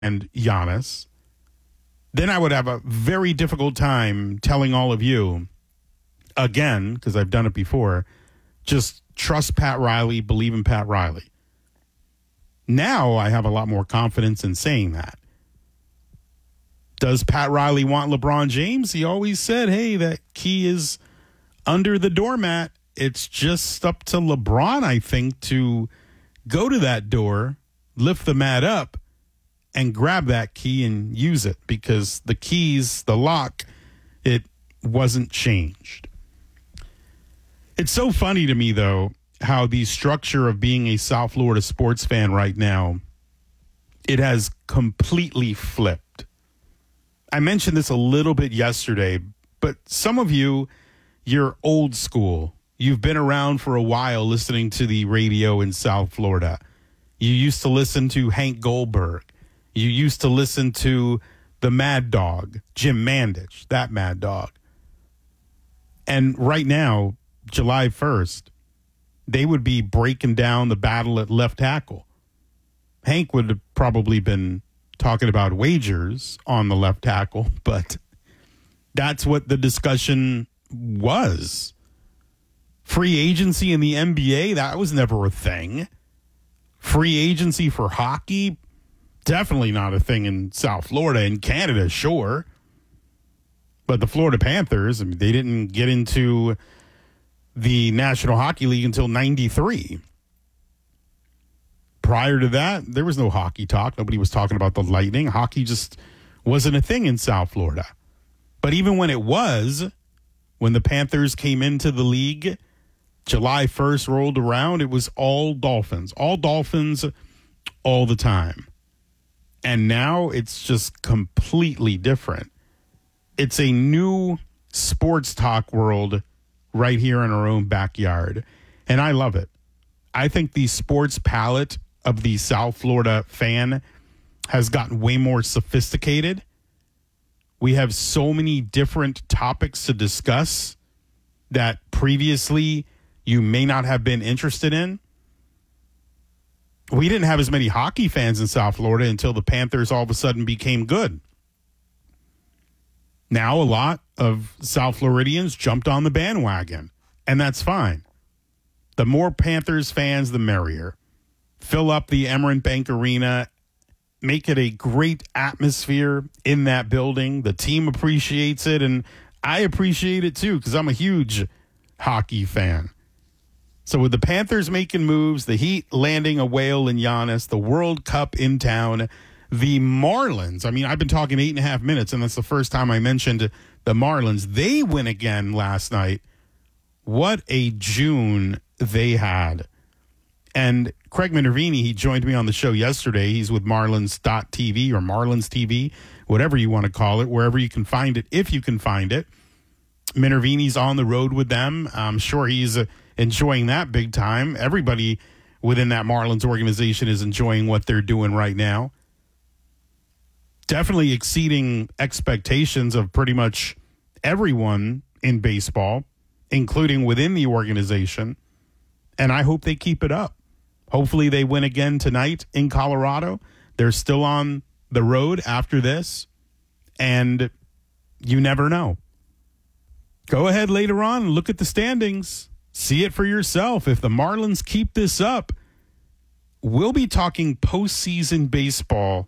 and Giannis, then I would have a very difficult time telling all of you, again, because I've done it before, just trust Pat Riley, believe in Pat Riley. Now I have a lot more confidence in saying that. Does Pat Riley want LeBron James? He always said, hey, that key is under the doormat. It's just up to LeBron, I think, to go to that door, lift the mat up, and grab that key and use it, because the keys, the lock, it wasn't changed. It's so funny to me, though, how the structure of being a South Florida sports fan right now, it has completely flipped. I mentioned this a little bit yesterday, but some of you, you're old school. You've been around for a while listening to the radio in South Florida. You used to listen to Hank Goldberg. You used to listen to the Mad Dog, Jim Mandich, that Mad Dog. And right now, July 1st, they would be breaking down the battle at left tackle. Hank would have probably been talking about wagers on the left tackle, but that's what the discussion was. Free agency in the NBA, that was never a thing. Free agency for hockey, definitely not a thing in South Florida. In Canada, sure. But the Florida Panthers, I mean, they didn't get into the National Hockey League until 93. Prior to that, there was no hockey talk. Nobody was talking about the Lightning. Hockey just wasn't a thing in South Florida. But even when it was, when the Panthers came into the league, July 1st rolled around, it was all Dolphins. All Dolphins all the time. And now it's just completely different. It's a new sports talk world right here in our own backyard. And I love it. I think the sports palette of the South Florida fan has gotten way more sophisticated. We have so many different topics to discuss that previously you may not have been interested in. We didn't have as many hockey fans in South Florida until the Panthers all of a sudden became good. Now a lot of South Floridians jumped on the bandwagon, and that's fine. The more Panthers fans, the merrier. Fill up the Emirates Bank Arena. Make it a great atmosphere in that building. The team appreciates it, and I appreciate it too, because I'm a huge hockey fan. So with the Panthers making moves, the Heat landing a whale in Giannis, the World Cup in town, the Marlins, I mean, I've been talking 8.5 minutes, and that's the first time I mentioned the Marlins. They win again last night. What a June they had. And Craig Minervini, he joined me on the show yesterday. He's with Marlins.tv or Marlins TV, whatever you want to call it, wherever you can find it, if you can find it. Minervini's on the road with them. I'm sure he's enjoying that big time. Everybody within that Marlins organization is enjoying what they're doing right now. Definitely exceeding expectations of pretty much everyone in baseball, including within the organization. And I hope they keep it up. Hopefully they win again tonight in Colorado. They're still on the road after this. And you never know. Go ahead later on and look at the standings. See it for yourself. If the Marlins keep this up, we'll be talking postseason baseball,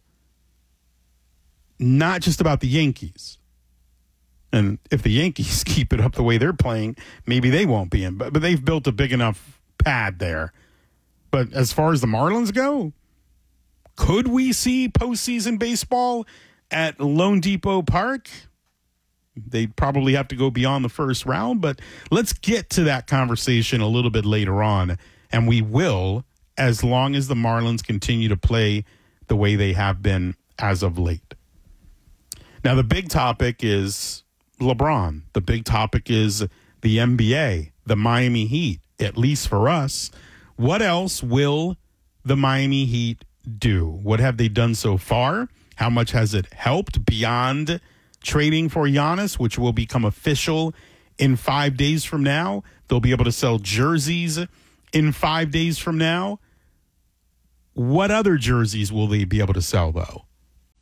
not just about the Yankees. And if the Yankees keep it up the way they're playing, maybe they won't be in. But they've built a big enough pad there. But as far as the Marlins go, could we see postseason baseball at Lone Depot Park? They'd probably have to go beyond the first round, but let's get to that conversation a little bit later on, and we will, as long as the Marlins continue to play the way they have been as of late. Now, the big topic is LeBron. The big topic is the NBA, the Miami Heat, at least for us. What else will the Miami Heat do? What have they done so far? How much has it helped beyond trading for Giannis, which will become official in 5 days from now? They'll be able to sell jerseys in 5 days from now. What other jerseys will they be able to sell, though?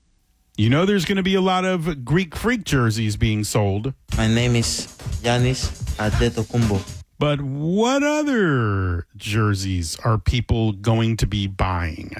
You know there's going to be a lot of Greek Freak jerseys being sold. My name is Giannis Antetokounmpo. But what other jerseys are people going to be buying?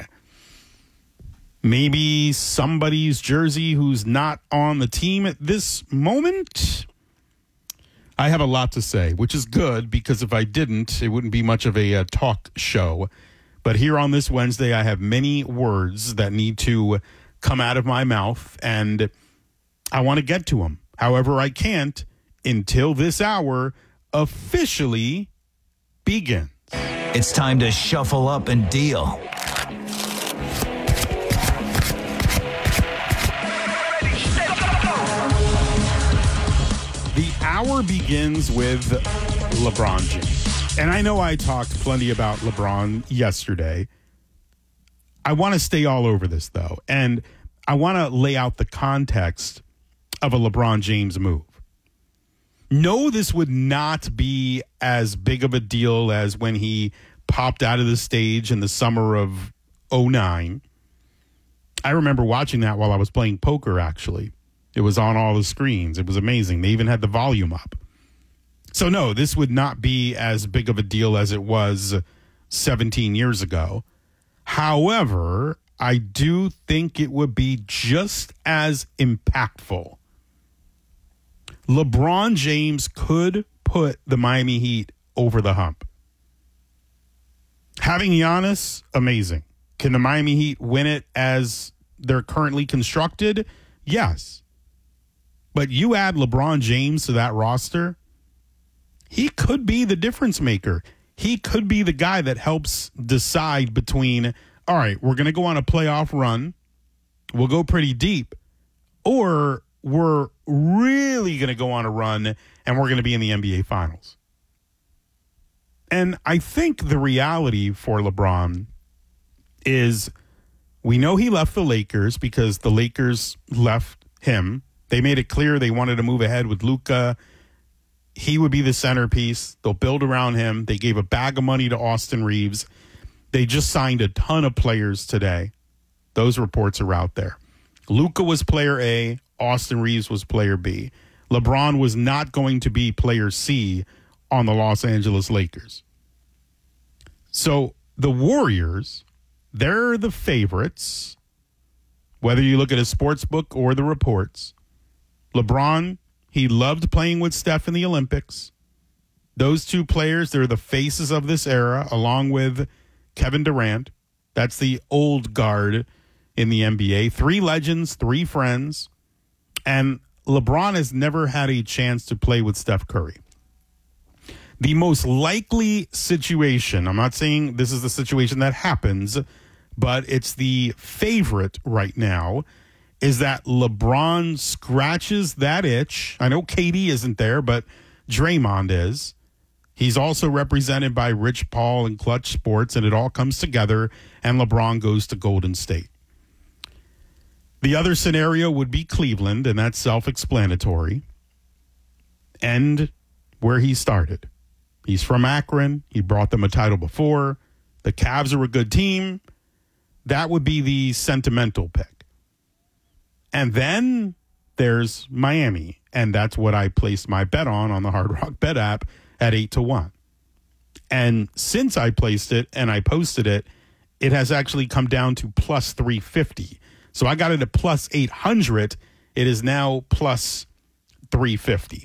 Maybe somebody's jersey who's not on the team at this moment? I have a lot to say, which is good because if I didn't, it wouldn't be much of a talk show. But here on this Wednesday, I have many words that need to come out of my mouth, and I want to get to them. However, I can't until this hour officially begins. It's time to shuffle up and deal. The hour begins with LeBron James. And I know I talked plenty about LeBron yesterday. I want to stay all over this, though. And I want to lay out the context of a LeBron James move. No, this would not be as big of a deal as when he popped out of the stage in the summer of 2009. I remember watching that while I was playing poker, actually. It was on all the screens. It was amazing. They even had the volume up. So, no, this would not be as big of a deal as it was 17 years ago. However, I do think it would be just as impactful. LeBron James could put the Miami Heat over the hump. Having Giannis, amazing. Can the Miami Heat win it as they're currently constructed? Yes. But you add LeBron James to that roster, he could be the difference maker. He could be the guy that helps decide between, all right, we're going to go on a playoff run. We'll go pretty deep. Or we're really going to go on a run and we're going to be in the NBA Finals. And I think the reality for LeBron is we know he left the Lakers because the Lakers left him. They made it clear they wanted to move ahead with Luka. He would be the centerpiece. They'll build around him. They gave a bag of money to Austin Reeves. They just signed a ton of players today. Those reports are out there. Luka was player A. Austin Reeves was player B. LeBron was not going to be player C on the Los Angeles Lakers. So the Warriors, they're the favorites, whether you look at a sports book or the reports. LeBron, he loved playing with Steph in the Olympics. Those two players, they're the faces of this era, along with Kevin Durant. That's the old guard in the NBA. 3 legends, 3 friends. And LeBron has never had a chance to play with Steph Curry. The most likely situation, I'm not saying this is the situation that happens, but it's the favorite right now, is that LeBron scratches that itch. I know KD isn't there, but Draymond is. He's also represented by Rich Paul and Clutch Sports, and it all comes together, and LeBron goes to Golden State. The other scenario would be Cleveland, and that's self-explanatory. And where he started. He's from Akron. He brought them a title before. The Cavs are a good team. That would be the sentimental pick. And then there's Miami, and that's what I placed my bet on the Hard Rock Bet app at 8-1. And since I placed it and I posted it, it has actually come down to plus 350. So I got it at plus 800. It is now plus 350.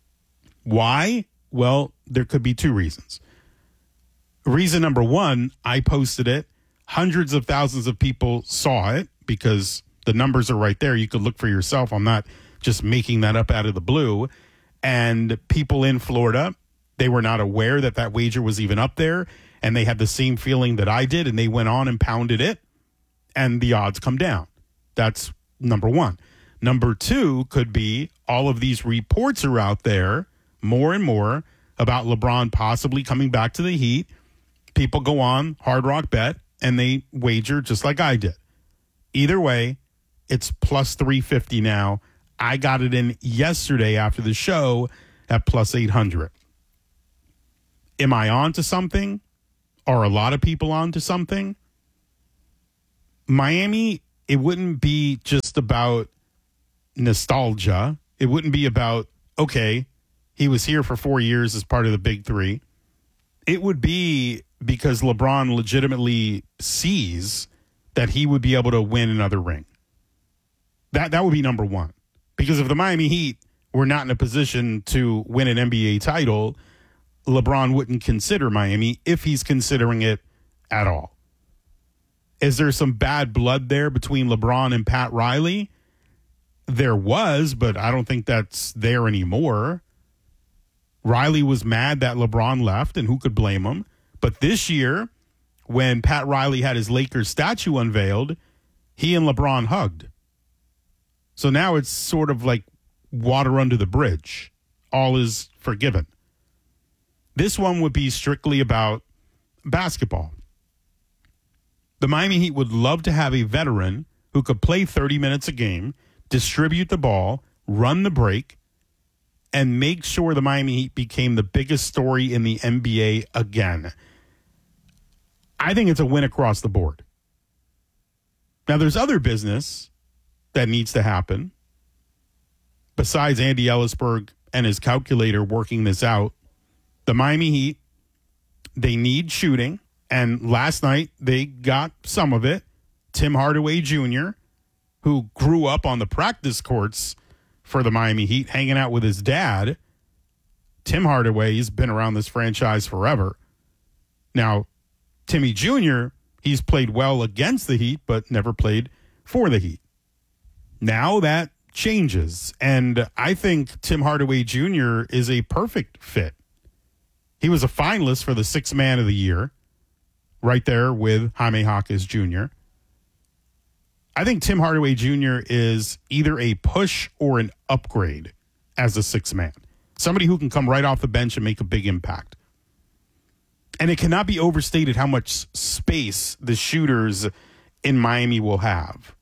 Why? Well, there could be 2 reasons. Reason number 1, I posted it. Hundreds of thousands of people saw it because the numbers are right there. You could look for yourself. I'm not just making that up out of the blue. And people in Florida, they were not aware that that wager was even up there. And they had the same feeling that I did. And they went on and pounded it. And the odds come down. That's number 1. Number 2 could be all of these reports are out there, more and more, about LeBron possibly coming back to the Heat. People go on Hard Rock Bet and they wager just like I did. Either way, it's plus 350 now. I got it in yesterday after the show at plus 800. Am I on to something? Are a lot of people on to something? Miami it wouldn't be just about nostalgia. It wouldn't be about, okay, he was here for 4 years as part of the big three. It would be because LeBron legitimately sees that he would be able to win another ring. That would be number one. Because if the Miami Heat were not in a position to win an NBA title, LeBron wouldn't consider Miami if he's considering it at all. Is there some bad blood there between LeBron and Pat Riley? There was, but I don't think that's there anymore. Riley was mad that LeBron left, and who could blame him? But this year, when Pat Riley had his Lakers statue unveiled, he and LeBron hugged. So now it's sort of like water under the bridge. All is forgiven. This one would be strictly about basketball. The Miami Heat would love to have a veteran who could play 30 minutes a game, distribute the ball, run the break, and make sure the Miami Heat became the biggest story in the NBA again. I think it's a win across the board. Now, there's other business that needs to happen. Besides Andy Ellisberg and his calculator working this out, the Miami Heat, they need shooting. And last night, they got some of it. Tim Hardaway Jr., who grew up on the practice courts for the Miami Heat, hanging out with his dad. Tim Hardaway, he's been around this franchise forever. Now, Timmy Jr., he's played well against the Heat, but never played for the Heat. Now that changes, and I think Tim Hardaway Jr. is a perfect fit. He was a finalist for the Sixth Man of the Year, right there with Jaime Jaquez Jr. I think Tim Hardaway Jr. is either a push or an upgrade as a sixth man. Somebody who can come right off the bench and make a big impact. And it cannot be overstated how much space the shooters in Miami will have.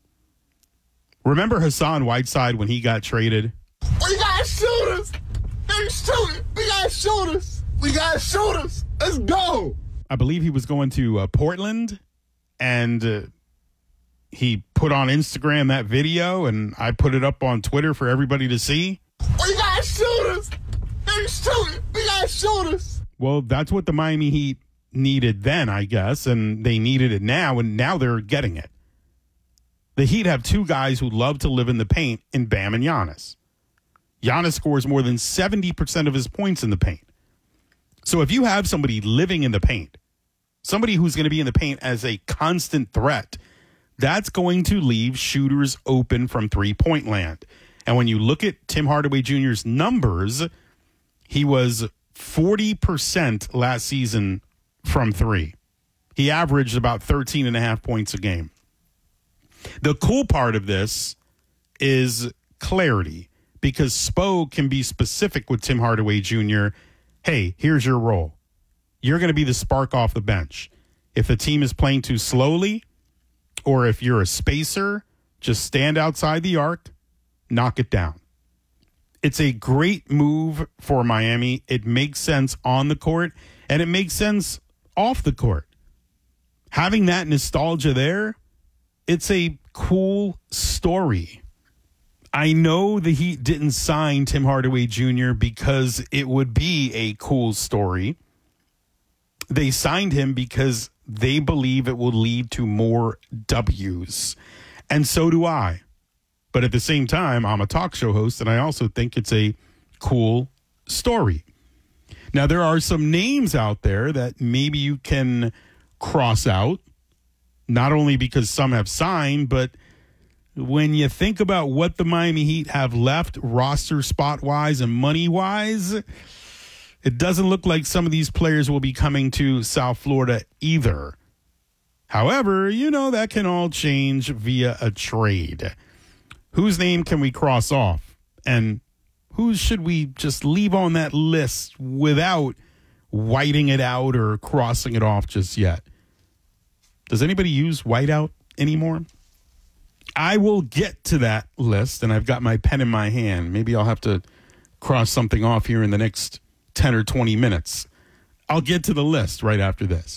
Remember Hassan Whiteside when he got traded? We got shooters! They're shooting! We got shooters! We got shooters! Let's go! I believe he was going to Portland, and he put on Instagram that video, and I put it up on Twitter for everybody to see. We got shooters! They're shooting! We got shooters! Well, that's what the Miami Heat needed then, I guess, and they needed it now, and now they're getting it. The Heat have two guys who love to live in the paint in Bam and Giannis. Giannis scores more than 70% of his points in the paint. So if you have somebody living in the paint, somebody who's going to be in the paint as a constant threat, that's going to leave shooters open from three-point land. And when you look at Tim Hardaway Jr.'s numbers, he was 40% last season from three. He averaged about 13.5 points a game. The cool part of this is clarity, because Spo can be specific with Tim Hardaway Jr. Hey, here's your role. You're going to be the spark off the bench. If the team is playing too slowly, or if you're a spacer, just stand outside the arc, knock it down. It's a great move for Miami. It makes sense on the court, and it makes sense off the court. Having that nostalgia there, it's a cool story. I know the Heat didn't sign Tim Hardaway Jr. because it would be a cool story. They signed him because they believe it will lead to more W's. And so do I. But at the same time, I'm a talk show host, and I also think it's a cool story. Now, there are some names out there that maybe you can cross out, not only because some have signed, but when you think about what the Miami Heat have left roster spot-wise and money-wise, it doesn't look like some of these players will be coming to South Florida either. However, you know, that can all change via a trade. Whose name can we cross off? And who should we just leave on that list without whiting it out or crossing it off just yet? Does anybody use whiteout anymore? I will get to that list, and I've got my pen in my hand. Maybe I'll have to cross something off here in the next 10 or 20 minutes. I'll get to the list right after this.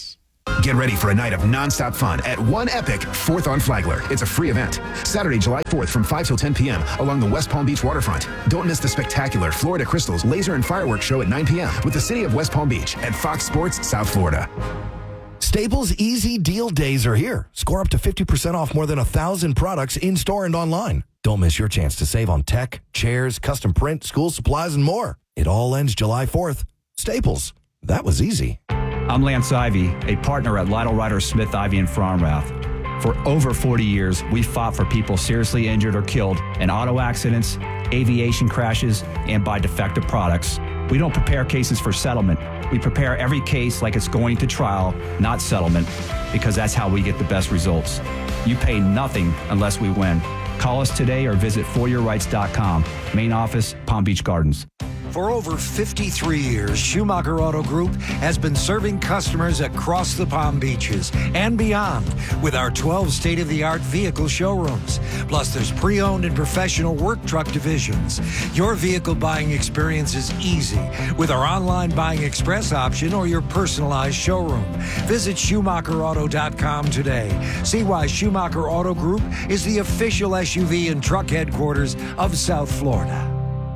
Get ready for a night of nonstop fun at One Epic 4th on Flagler. It's a free event. Saturday, July 4th from 5 till 10 p.m. along the West Palm Beach waterfront. Don't miss the spectacular Florida Crystals Laser and Fireworks Show at 9 p.m. with the City of West Palm Beach at Fox Sports South Florida. Staples Easy Deal Days are here. Score up to 50% off more than 1,000 products in-store and online. Don't miss your chance to save on tech, chairs, custom print, school supplies, and more. It all ends July 4th. Staples. That was easy. I'm Lance Ivy, a partner at Lytle Ryder Smith Ivy in Farmrath. For over 40 years, we've fought for people seriously injured or killed in auto accidents, aviation crashes, and by defective products. We don't prepare cases for settlement. We prepare every case like it's going to trial, not settlement, because that's how we get the best results. You pay nothing unless we win. Call us today or visit foryourrights.com. Main office, Palm Beach Gardens. For over 53 years, Schumacher Auto Group has been serving customers across the Palm Beaches and beyond with our 12 state-of-the-art vehicle showrooms. Plus, there's pre-owned and professional work truck divisions. Your vehicle buying experience is easy with our online buying express option or your personalized showroom. Visit SchumacherAuto.com today. See why Schumacher Auto Group is the official SUV and truck headquarters of South Florida.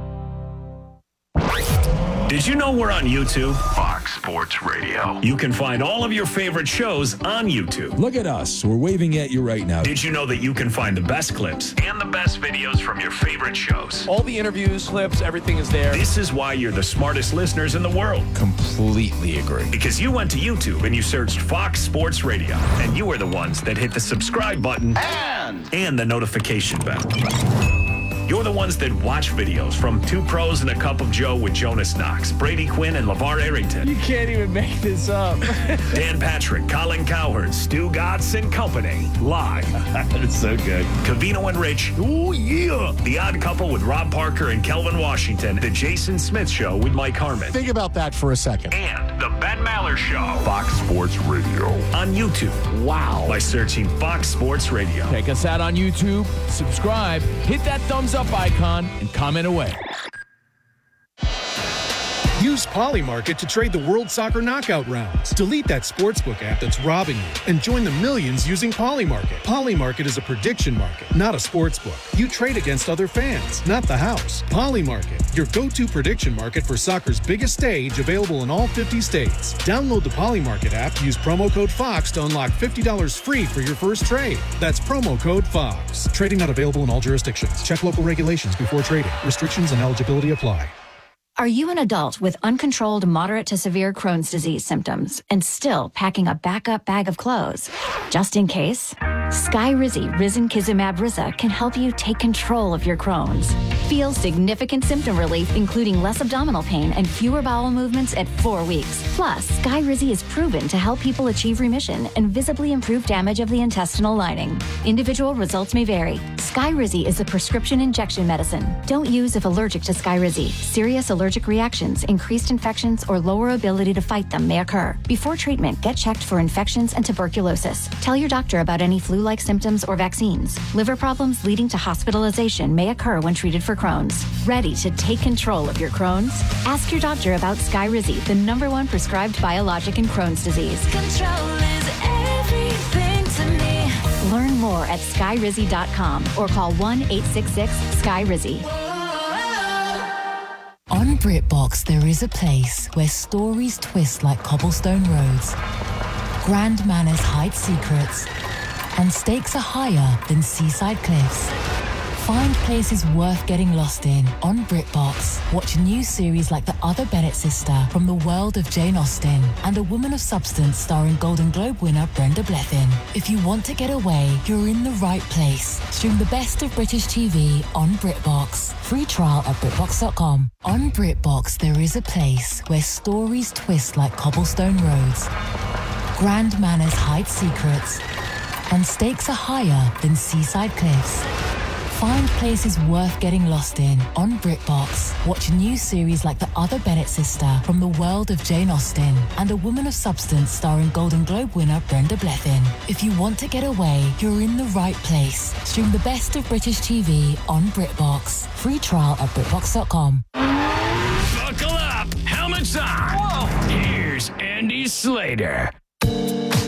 Did you know we're on YouTube? Fox Sports Radio. You can find all of your favorite shows on YouTube. Look at us. We're waving at you right now. Did you know that you can find the best clips and the best videos from your favorite shows? All the interviews, clips, everything is there. This is why you're the smartest listeners in the world. Completely agree. Because you went to YouTube and you searched Fox Sports Radio, and you were the ones that hit the subscribe button and the notification bell. You're the ones that watch videos from Two Pros and a Cup of Joe with Jonas Knox, Brady Quinn, and LeVar Arrington. You can't even make this up. Dan Patrick, Colin Cowherd, Stu Gatz and Company. Live. It's so good. Covino and Rich. Ooh, yeah. The Odd Couple with Rob Parker and Kelvin Washington. The Jason Smith Show with Mike Harmon. Think about that for a second. And the Ben Maller Show. Fox Sports Radio. On YouTube. Wow. By searching Fox Sports Radio. Check us out on YouTube. Subscribe. Hit that thumbs up icon and comment away. Use Polymarket to trade the World Soccer Knockout rounds. Delete that sportsbook app that's robbing you and join the millions using Polymarket. Polymarket is a prediction market, not a sportsbook. You trade against other fans, not the house. Polymarket, your go-to prediction market for soccer's biggest stage, available in all 50 states. Download the Polymarket app, use promo code FOX to unlock $50 free for your first trade. That's promo code FOX. Trading not available in all jurisdictions. Check local regulations before trading. Restrictions and eligibility apply. Are you an adult with uncontrolled moderate to severe Crohn's disease symptoms and still packing a backup bag of clothes? Just in case, Skyrizi Risankizumab Riza can help you take control of your Crohn's. Feel significant symptom relief, including less abdominal pain and fewer bowel movements at 4 weeks. Plus, Skyrizi is proven to help people achieve remission and visibly improve damage of the intestinal lining. Individual results may vary. Skyrizi is a prescription injection medicine. Don't use if allergic to Skyrizi. Serious allergic reactions, increased infections, or lower ability to fight them may occur. Before treatment, get checked for infections and tuberculosis. Tell your doctor about any flu-like symptoms or vaccines. Liver problems leading to hospitalization may occur when treated for Crohn's. Ready to take control of your Crohn's? Ask your doctor about Skyrizi, the #1 prescribed biologic in Crohn's disease. Control is everything to me. Learn more at skyrizi.com or call 1-866-SKYRIZI. On BritBox, there is a place where stories twist like cobblestone roads, grand manners hide secrets, and stakes are higher than seaside cliffs. Find places worth getting lost in on BritBox. Watch new series like The Other Bennett Sister from the world of Jane Austen and A Woman of Substance starring Golden Globe winner Brenda Blethyn. If you want to get away, you're in the right place. Stream the best of British TV on BritBox. Free trial at BritBox.com. On BritBox, there is a place where stories twist like cobblestone roads, grand manners hide secrets, and stakes are higher than seaside cliffs. Find places worth getting lost in on BritBox. Watch new series like The Other Bennett Sister from the world of Jane Austen and A Woman of Substance starring Golden Globe winner Brenda Blethyn. If you want to get away, you're in the right place. Stream the best of British TV on BritBox. Free trial at BritBox.com. Buckle up, helmets on. Whoa. Here's Andy Slater.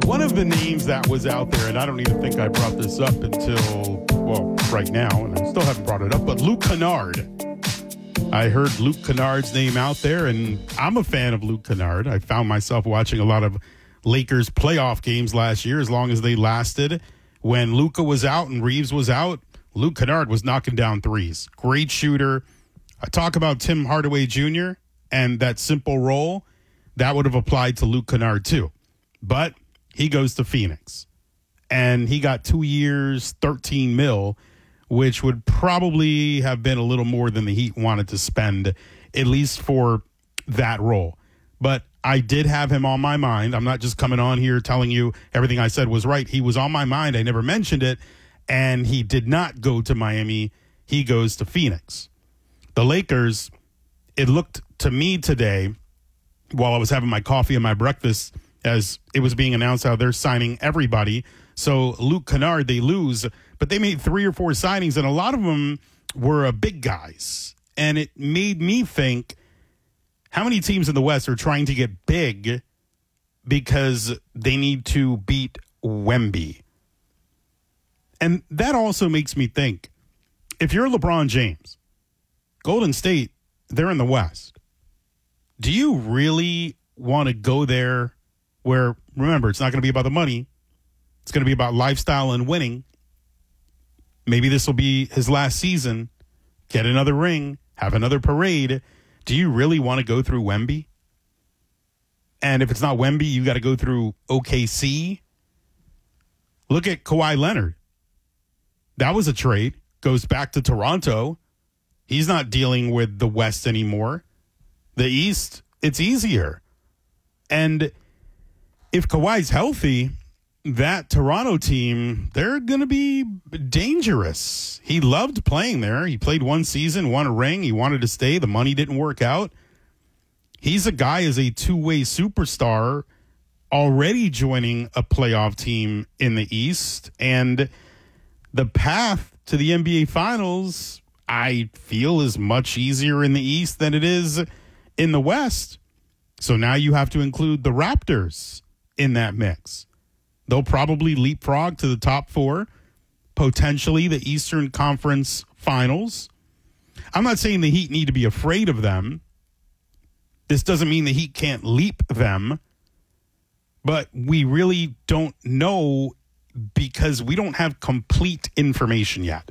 One of the names that was out there, and I don't even think I brought this up until, well, right now, and I still haven't brought it up, but Luke Kennard. I heard Luke Kennard's name out there, and I'm a fan of Luke Kennard. I found myself watching a lot of Lakers playoff games last year as long as they lasted. When Luka was out and Reeves was out, Luke Kennard was knocking down threes. Great shooter. I talk about Tim Hardaway Jr. and that simple role. That would have applied to Luke Kennard too. But he goes to Phoenix. And he got 2 years, $13 million, which would probably have been a little more than the Heat wanted to spend, at least for that role. But I did have him on my mind. I'm not just coming on here telling you everything I said was right. He was on my mind. I never mentioned it. And he did not go to Miami. He goes to Phoenix. The Lakers, it looked to me today, while I was having my coffee and my breakfast, as it was being announced how they're signing everybody. So Luke Kennard, they lose, but they made 3 or 4 signings, and a lot of them were big guys. And it made me think, how many teams in the West are trying to get big because they need to beat Wemby? And that also makes me think, if you're LeBron James, Golden State, they're in the West. Do you really want to go there where, remember, it's not going to be about the money. It's going to be about lifestyle and winning. Maybe this will be his last season. Get another ring. Have another parade. Do you really want to go through Wemby? And if it's not Wemby, you got to go through OKC. Look at Kawhi Leonard. That was a trade. Goes back to Toronto. He's not dealing with the West anymore. The East, it's easier. And if Kawhi's healthy, that Toronto team, they're going to be dangerous. He loved playing there. He played 1 season, won a ring. He wanted to stay. The money didn't work out. He's a guy as a two-way superstar already joining a playoff team in the East. And the path to the NBA Finals, I feel, is much easier in the East than it is in the West. So now you have to include the Raptors in that mix. They'll probably leapfrog to the top 4, potentially the Eastern Conference Finals. I'm not saying the Heat need to be afraid of them. This doesn't mean the Heat can't leap them. But we really don't know because we don't have complete information yet.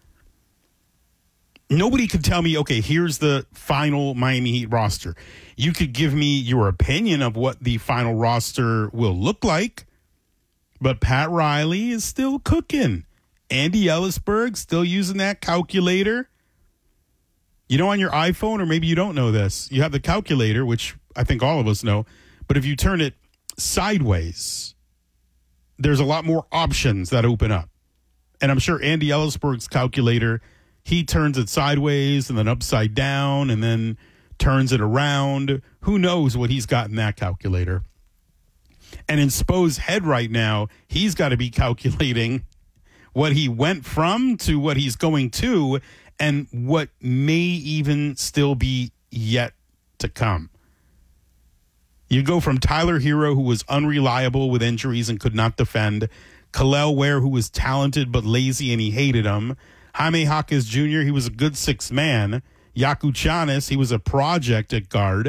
Nobody could tell me, okay, here's the final Miami Heat roster. You could give me your opinion of what the final roster will look like. But Pat Riley is still cooking. Andy Ellisberg still using that calculator. You know, on your iPhone, or maybe you don't know this, you have the calculator, which I think all of us know. But if you turn it sideways, there's a lot more options that open up. And I'm sure Andy Ellisberg's calculator, he turns it sideways and then upside down and then turns it around. Who knows what he's got in that calculator? And in Spo's head right now, he's got to be calculating what he went from to what he's going to and what may even still be yet to come. You go from Tyler Hero, who was unreliable with injuries and could not defend, Kel'el Ware, who was talented but lazy and he hated him, Jaime Jaquez Jr., he was a good 6th man, Yaku Chanis, he was a project at guard.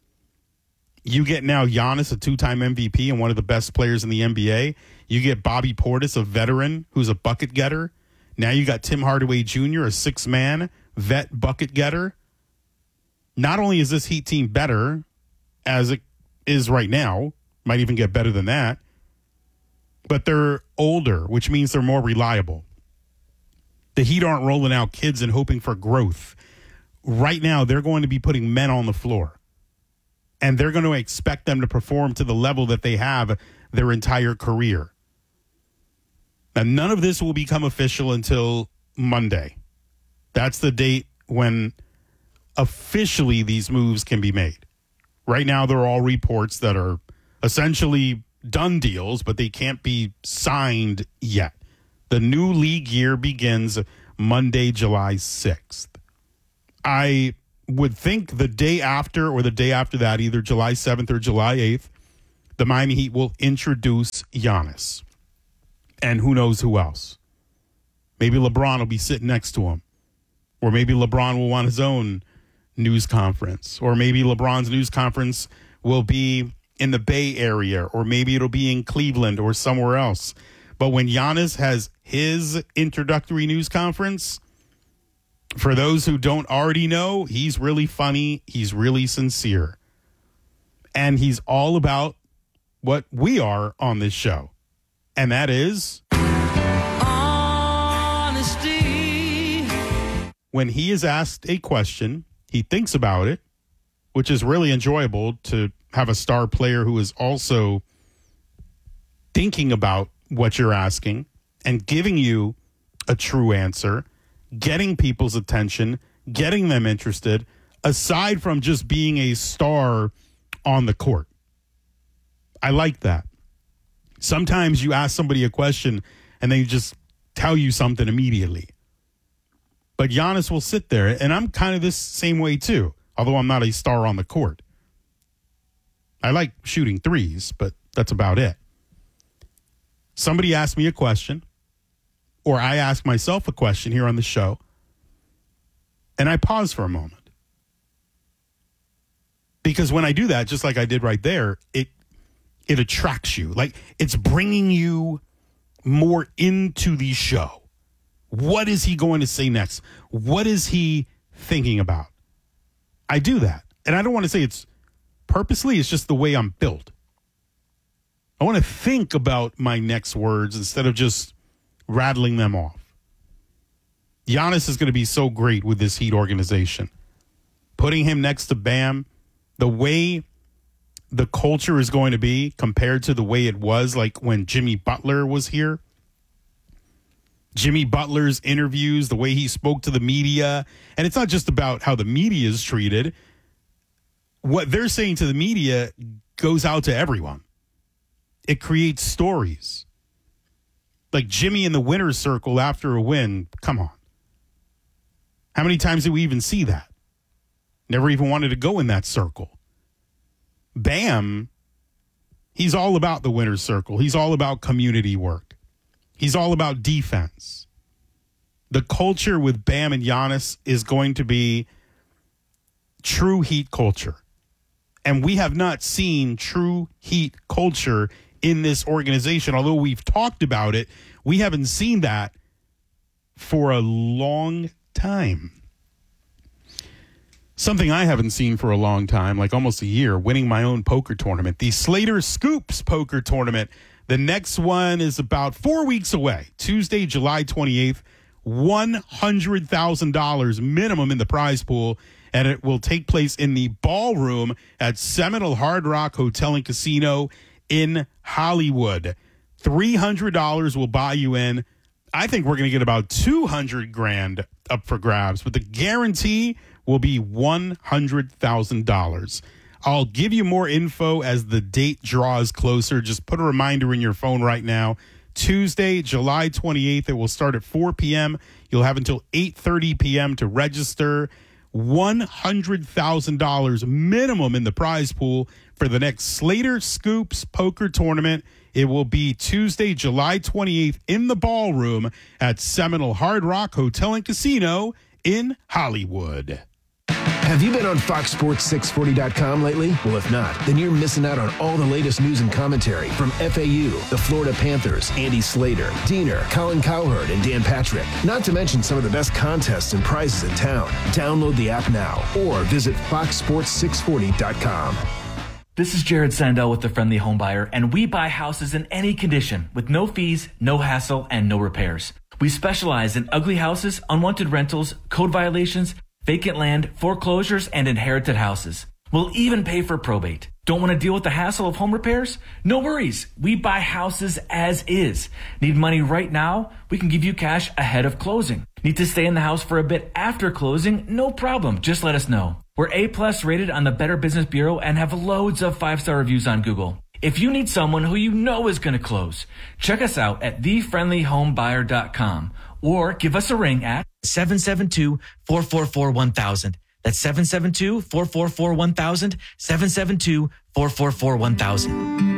You get now Giannis, a 2-time MVP and one of the best players in the NBA. You get Bobby Portis, a veteran who's a bucket getter. Now you got Tim Hardaway Jr., a 6-man vet bucket getter. Not only is this Heat team better, as it is right now, might even get better than that, but they're older, which means they're more reliable. The Heat aren't rolling out kids and hoping for growth. Right now, they're going to be putting men on the floor. And they're going to expect them to perform to the level that they have their entire career. Now, none of this will become official until Monday. That's the date when officially these moves can be made. Right now, they're all reports that are essentially done deals, but they can't be signed yet. The new league year begins Monday, July 6th. I would think the day after or the day after that, either July 7th or July 8th, the Miami Heat will introduce Giannis. And who knows who else. Maybe LeBron will be sitting next to him. Or maybe LeBron will want his own news conference. Or maybe LeBron's news conference will be in the Bay Area. Or maybe it'll be in Cleveland or somewhere else. But when Giannis has his introductory news conference, for those who don't already know, he's really funny. He's really sincere. And he's all about what we are on this show. And that is honesty. When he is asked a question, he thinks about it, which is really enjoyable to have a star player who is also thinking about what you're asking and giving you a true answer, getting people's attention, getting them interested, aside from just being a star on the court. I like that. Sometimes you ask somebody a question and they just tell you something immediately. But Giannis will sit there, and I'm kind of this same way too, although I'm not a star on the court. I like shooting threes, but that's about it. Somebody asks me a question, or I ask myself a question here on the show, and I pause for a moment. Because when I do that, just like I did right there, it attracts you. Like, it's bringing you more into the show. What is he going to say next? What is he thinking about? I do that. And I don't want to say it's purposely. It's just the way I'm built. I want to think about my next words instead of just rattling them off. Giannis is going to be so great with this Heat organization. Putting him next to Bam, the way the culture is going to be compared to the way it was like when Jimmy Butler was here. Jimmy Butler's interviews, the way he spoke to the media. And it's not just about how the media is treated. What they're saying to the media goes out to everyone. It creates stories. Like Jimmy in the winner's circle after a win. Come on. How many times did we even see that? Never even wanted to go in that circle. Bam, he's all about the winner's circle. He's all about community work. He's all about defense. The culture with Bam and Giannis is going to be true Heat culture. And we have not seen true Heat culture in this organization. Although we've talked about it, we haven't seen that for a long time. Something I haven't seen for a long time, like almost a year, winning my own poker tournament, the Slater Scoops Poker Tournament. The next one is about 4 weeks away, Tuesday, July 28th, $100,000 minimum in the prize pool, and it will take place in the ballroom at Seminole Hard Rock Hotel and Casino in Hollywood. $300 will buy you in. I think we're going to get about $200,000 up for grabs, but the guarantee will be $100,000. I'll give you more info as the date draws closer. Just put a reminder in your phone right now. Tuesday, July 28th. It will start at 4 p.m. You'll have until 8:30 p.m. to register. $100,000 minimum in the prize pool for the next Slater Scoops Poker Tournament. It will be Tuesday, July 28th in the ballroom at Seminole Hard Rock Hotel and Casino in Hollywood. Have you been on FoxSports640.com lately? Well, if not, then you're missing out on all the latest news and commentary from FAU, the Florida Panthers, Andy Slater, Diener, Colin Cowherd, and Dan Patrick. Not to mention some of the best contests and prizes in town. Download the app now or visit FoxSports640.com. This is Jared Sandell with The Friendly Home Buyer, and we buy houses in any condition with no fees, no hassle, and no repairs. We specialize in ugly houses, unwanted rentals, code violations, vacant land, foreclosures, and inherited houses. We'll even pay for probate. Don't want to deal with the hassle of home repairs? No worries. We buy houses as is. Need money right now? We can give you cash ahead of closing. Need to stay in the house for a bit after closing? No problem. Just let us know. We're A+ rated on the Better Business Bureau and have loads of 5-star reviews on Google. If you need someone who you know is going to close, check us out at thefriendlyhomebuyer.com or give us a ring at 772-444-1000. That's 772-444-1000, 772-444-1000.